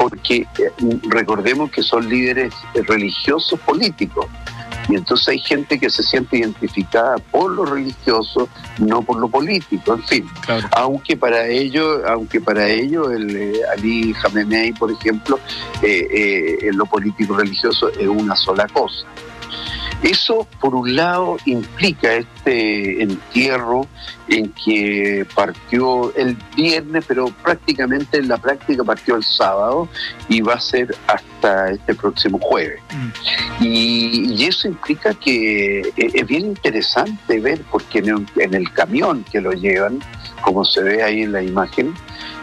porque recordemos que son líderes religiosos políticos. Y entonces hay gente que se siente identificada por lo religioso, no por lo político, en fin. Claro. Aunque para ello el Ali Khamenei, por ejemplo, lo político religioso es una sola cosa. Eso, por un lado, implica este entierro en que partió el viernes, pero prácticamente en la práctica partió el sábado y va a ser hasta este próximo jueves. Y eso implica que es bien interesante ver, porque en el camión que lo llevan, como se ve ahí en la imagen,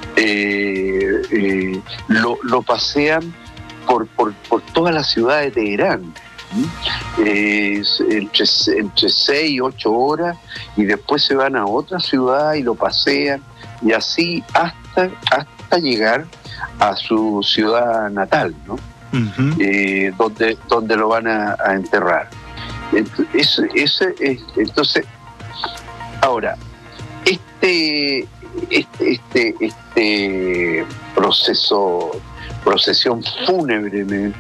lo pasean por toda la ciudad de Teherán. Entre 6 y 8 horas, y después se van a otra ciudad y lo pasean, y así hasta llegar a su ciudad natal, ¿no? Donde lo van a enterrar. Entonces, ahora, este procesión fúnebre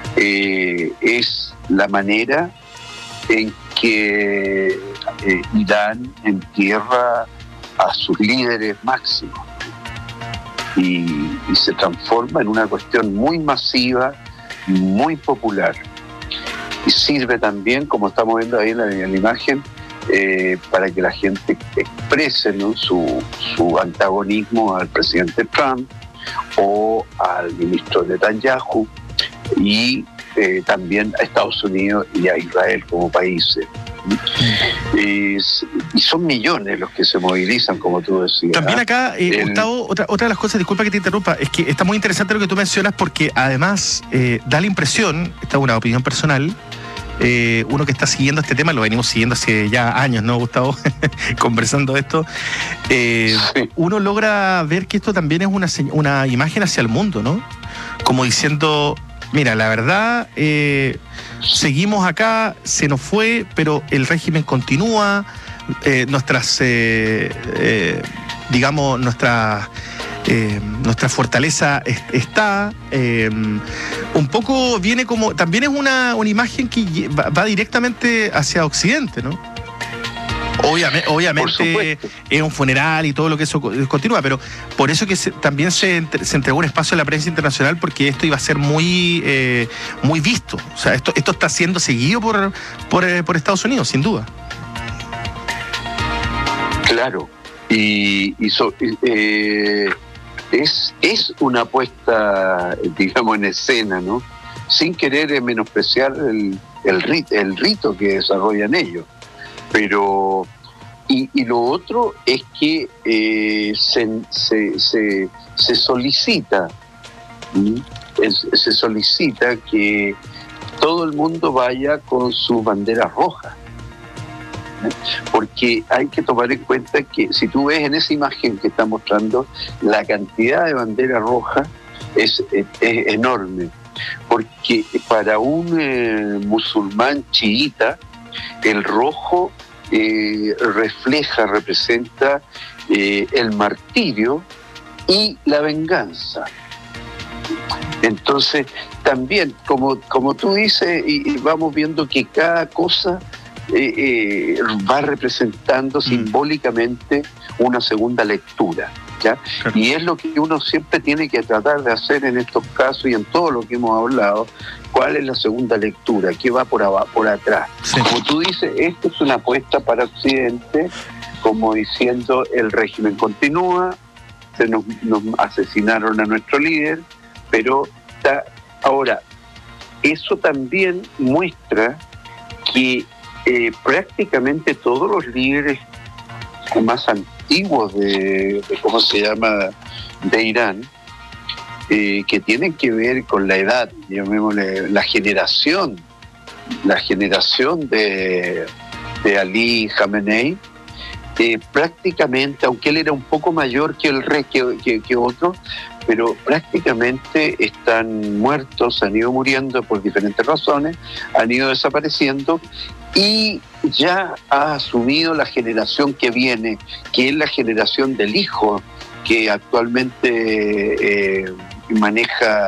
es la manera en que Irán entierra a sus líderes máximos y se transforma en una cuestión muy masiva, muy popular, y sirve también, como estamos viendo ahí en la imagen, para que la gente exprese, ¿no?, su antagonismo al presidente Trump o al ministro Netanyahu, y también a Estados Unidos y a Israel como países. Y son millones los que se movilizan, como tú decías. También acá, Gustavo, otra de las cosas, disculpa que te interrumpa, es que está muy interesante lo que tú mencionas, porque además da la impresión, esta es una opinión personal, uno que está siguiendo este tema, lo venimos siguiendo hace ya años, ¿no, Gustavo? Conversando esto, sí. Uno logra ver que esto también es una imagen hacia el mundo, ¿no? Como diciendo, mira, la verdad, seguimos acá, se nos fue, pero el régimen continúa, nuestra fortaleza está, un poco viene como, también es una imagen que va directamente hacia Occidente, ¿no? Obviamente es un funeral y todo lo que eso continúa, pero por eso que también se entregó un espacio a la prensa internacional, porque esto iba a ser muy visto. O sea, esto está siendo seguido por Estados Unidos, sin duda. Claro, es una puesta, digamos, en escena, ¿no? Sin querer menospreciar el rito que desarrollan ellos. Pero y lo otro es que se solicita que todo el mundo vaya con sus banderas rojas, porque hay que tomar en cuenta que si tú ves en esa imagen que está mostrando, la cantidad de banderas rojas es enorme, porque para un musulmán chiita el rojo representa el martirio y la venganza. Entonces, también, como tú dices, y vamos viendo que cada cosa va representando simbólicamente una segunda lectura, ¿ya? Claro. Y es lo que uno siempre tiene que tratar de hacer en estos casos y en todo lo que hemos hablado. ¿Cuál es la segunda lectura? ¿Qué va por atrás? Sí. Como tú dices, esto es una apuesta para Occidente, como diciendo, el régimen continúa, nos asesinaron a nuestro líder, pero ahora, eso también muestra que prácticamente todos los líderes más antiguos de Irán, que tienen que ver con la edad, llamémosle la generación de Ali Khamenei, prácticamente, aunque él era un poco mayor que el rey, que otro, pero prácticamente están muertos, han ido muriendo por diferentes razones, han ido desapareciendo, y ya ha asumido la generación que viene, que es la generación del hijo, que actualmente maneja